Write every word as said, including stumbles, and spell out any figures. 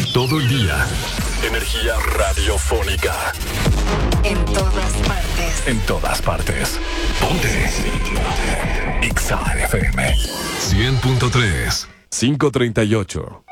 todo el día. Energía radiofónica. En todas partes. En todas partes. Ponte. Ixa F M. cien punto tres. cinco treinta y ocho.